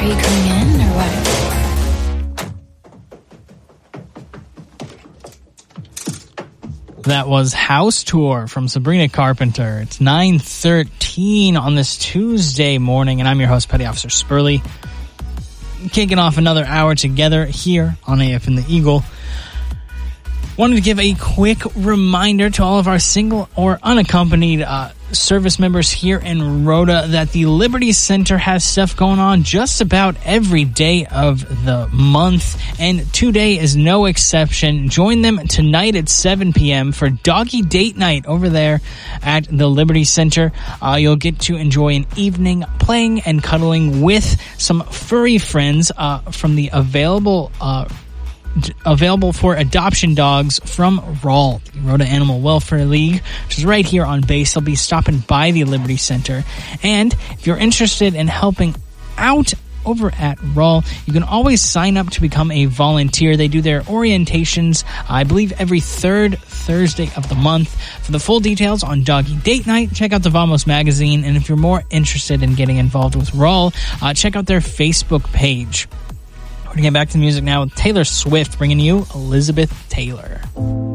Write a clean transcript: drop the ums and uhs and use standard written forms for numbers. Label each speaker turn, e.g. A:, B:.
A: Are you coming in or what?
B: That was House Tour from Sabrina Carpenter. It's 9:13 on this Tuesday morning, and I'm your host, Petty Officer Spurley. Kicking off another hour together here on AF and the Eagle. Wanted to give a quick reminder to all of our single or unaccompanied service members here in Rhoda that the Liberty Center has stuff going on just about every day of the month, and today is no exception. Join them tonight at 7 p.m. for Doggy Date Night over there at the Liberty Center. You'll get to enjoy an evening playing and cuddling with some furry friends from the available for adoption dogs from RAL, the Rhoda Animal Welfare League, which is right here on base. They'll be stopping by the Liberty Center. And if you're interested in helping out over at RAL, you can always sign up to become a volunteer. They do their orientations, I believe, every third Thursday of the month. For the full details on Doggy Date Night, check out the Vamos magazine. And if you're more interested in getting involved with RAL, check out their Facebook page. We're going to get back to the music now with Taylor Swift, bringing you Elizabeth Taylor.